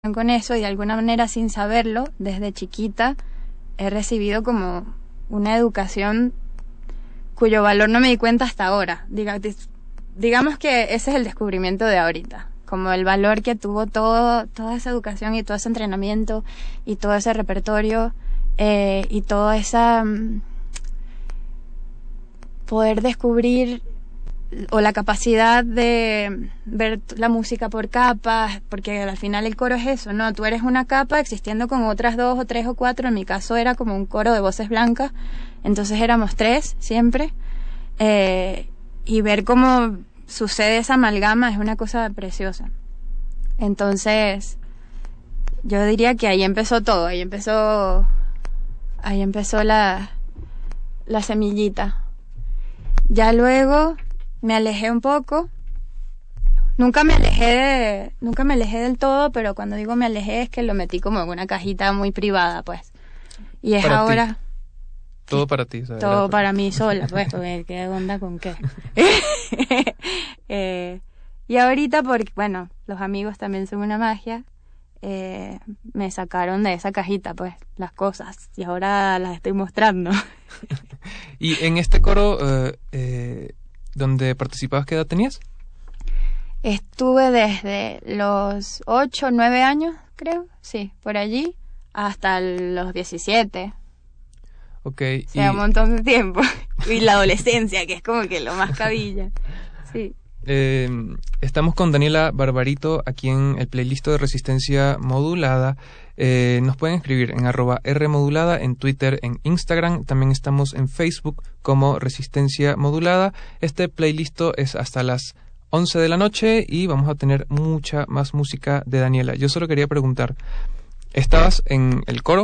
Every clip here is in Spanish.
con eso, y de alguna manera, sin saberlo, desde chiquita he recibido como una educación cuyo valor no me di cuenta hasta ahora. Digamos que ese es el descubrimiento de ahorita, como el valor que tuvo toda esa educación y todo ese entrenamiento y todo ese repertorio y toda esa poder descubrir, o la capacidad de ver la música por capas, porque al final el coro es eso, ¿no? Tú eres una capa existiendo con otras 2 o 3 o 4, en mi caso era como un coro de voces blancas, entonces éramos 3 siempre, y ver cómo sucede esa amalgama es una cosa preciosa. Entonces yo diría que ahí empezó todo, ahí empezó la semillita. Ya luego me alejé un poco. Nunca me alejé del todo, pero cuando digo me alejé es que lo metí como en una cajita muy privada, pues. Y es para ahora... ti. Todo para ti, ¿sabes? Todo para mí sola, pues, porque qué onda con qué. Y ahorita, porque, bueno, los amigos también son una magia, me sacaron de esa cajita, pues, las cosas, y ahora las estoy mostrando. Y en este coro... ¿Dónde participabas? ¿Qué edad tenías? Estuve desde los 8 o 9 años, creo, sí, por allí, hasta los 17. Ok. O sea, un montón de tiempo. Y la adolescencia, que es como que lo más cabilla. Sí. Estamos con Daniela Barbarito aquí en el playlist de Resistencia Modulada. Nos pueden escribir en @rmodulada, en Twitter, en Instagram. También estamos en Facebook como Resistencia Modulada. Este playlist es hasta las 11 de la noche y vamos a tener mucha más música de Daniela. Yo solo quería preguntar, estabas en el coro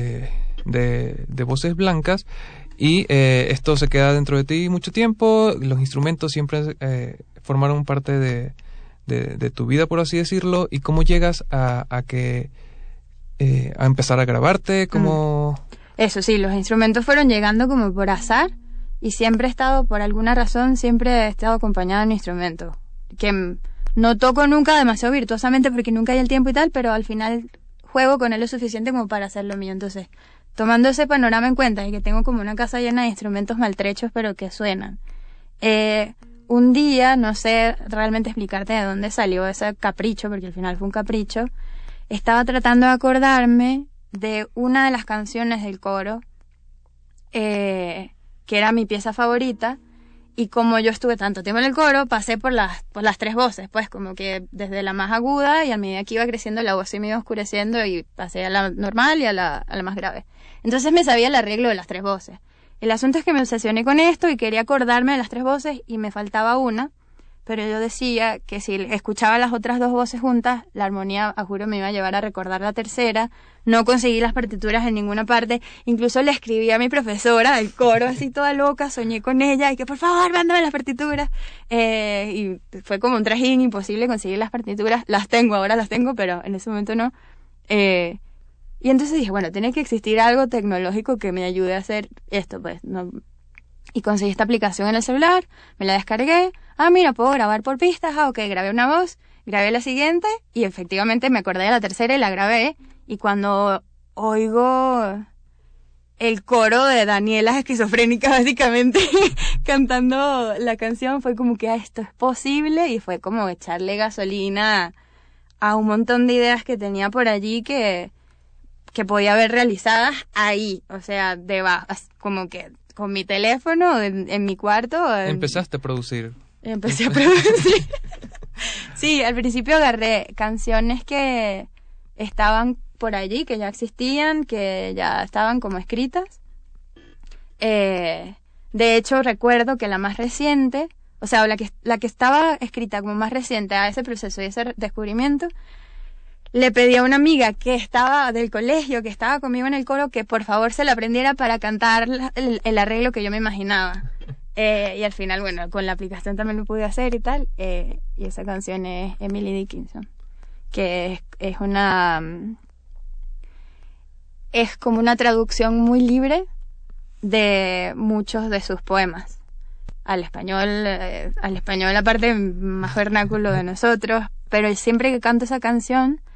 de Voces Blancas y esto se queda dentro de ti mucho tiempo. Los instrumentos siempre formaron parte de tu vida, por así decirlo. ¿Y cómo llegas a empezar a grabarte? ¿Cómo...? Eso sí, los instrumentos fueron llegando como por azar, y siempre he estado, por alguna razón, siempre he estado acompañada de un instrumento, que no toco nunca demasiado virtuosamente porque nunca hay el tiempo y tal, pero al final juego con él lo suficiente como para hacer lo mío. Entonces, tomando ese panorama en cuenta y que tengo como una casa llena de instrumentos maltrechos pero que suenan, un día, no sé realmente explicarte de dónde salió ese capricho, porque al final fue un capricho, estaba tratando de acordarme de una de las canciones del coro, que era mi pieza favorita, y como yo estuve tanto tiempo en el coro, pasé por las 3 voces, pues como que desde la más aguda, y a medida que iba creciendo la voz se me iba oscureciendo, y pasé a la normal y a la más grave. Entonces me sabía el arreglo de las 3 voces. El asunto es que me obsesioné con esto y quería acordarme de las 3 voces y me faltaba una, pero yo decía que si escuchaba las otras 2 voces juntas, la armonía, a juro, me iba a llevar a recordar la tercera. No conseguí las partituras en ninguna parte, incluso le escribí a mi profesora del coro así toda loca, soñé con ella y que por favor mándame las partituras, y fue como un trajín imposible conseguir las partituras. Ahora las tengo, pero en ese momento no. Y entonces dije, bueno, tiene que existir algo tecnológico que me ayude a hacer esto, pues, ¿no? Y conseguí esta aplicación en el celular, me la descargué. Mira, puedo grabar por pistas. Ok, grabé una voz, grabé la siguiente y efectivamente me acordé de la tercera y la grabé. Y cuando oigo el coro de Daniela esquizofrénica, básicamente, cantando la canción, fue como que esto es posible, y fue como echarle gasolina a un montón de ideas que tenía por allí que podía ver realizadas ahí, o sea, como que con mi teléfono en mi cuarto. Empezaste a producir. Empecé a producir. Sí, al principio agarré canciones que estaban por allí, que ya existían, que ya estaban como escritas. De hecho, recuerdo que la más reciente, o sea, la que estaba escrita como más reciente a ese proceso y ese descubrimiento, le pedí a una amiga que estaba del colegio, que estaba conmigo en el coro, que por favor se la aprendiera para cantar el arreglo que yo me imaginaba. Y al final, bueno, con la aplicación también lo pude hacer y tal. Y esa canción es Emily Dickinson, que es como una traducción muy libre de muchos de sus poemas al español aparte más vernáculo de nosotros. Pero siempre que canto esa canción,